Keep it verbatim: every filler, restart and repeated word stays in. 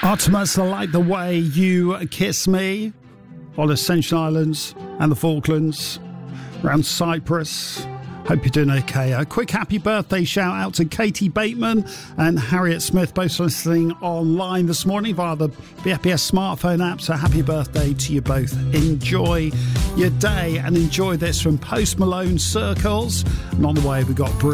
Artemis, I like the way you kiss me on Ascension Islands and the Falklands, around Cyprus. Hope you're doing okay. A quick happy birthday shout out to Katie Bateman and Harriet Smith, both listening online this morning via the B F B S smartphone app. So happy birthday to you both. Enjoy your day and enjoy this from Post Malone, Circles. And on the way, we've got